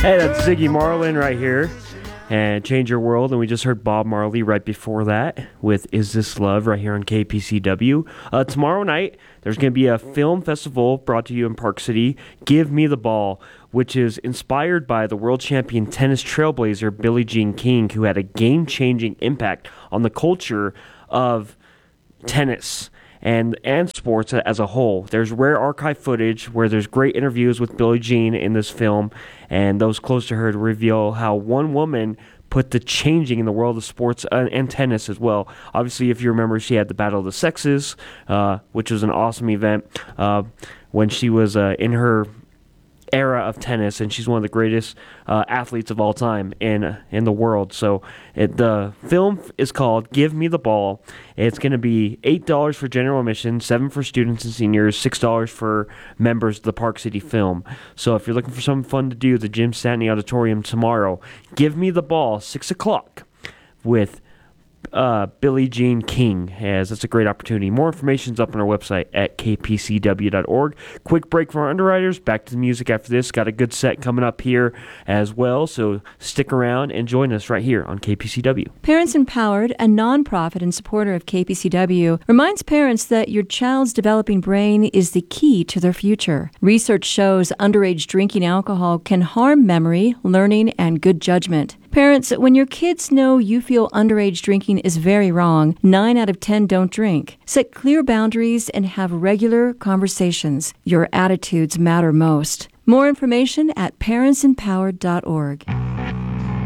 Hey, that's Ziggy Marlin right here, and Change Your World. And we just heard Bob Marley right before that with Is This Love right here on KPCW. Tomorrow night, there's going to be a film festival brought to you in Park City, Give Me the Ball, which is inspired by the world champion tennis trailblazer Billie Jean King, who had a game-changing impact on the culture of tennis and sports as a whole. There's rare archive footage where there's great interviews with Billie Jean in this film, and those close to her to reveal how one woman put the changing in the world of sports and tennis as well. Obviously, if you remember, she had the Battle of the Sexes, which was an awesome event when she was in her era of tennis, and she's one of the greatest athletes of all time in the world. So the film is called Give Me the Ball. It's going to be $8 for general admission, $7 for students and seniors, $6 for members of the Park City Film. So if you're looking for something fun to do, the Jim Stanley Auditorium tomorrow, Give Me the Ball, 6 o'clock, with Billie Jean King, as that's a great opportunity. More information's up on our website at kpcw.org. Quick break for our underwriters. Back to the music after this. Got a good set coming up here as well, so stick around and join us right here on KPCW. Parents Empowered, a nonprofit and supporter of KPCW, reminds parents that your child's developing brain is the key to their future. Research shows underage drinking alcohol can harm memory, learning, and good judgment. Parents, when your kids know you feel underage drinking is very wrong, 9 out of 10 don't drink. Set clear boundaries and have regular conversations. Your attitudes matter most. More information at parentsempowered.org.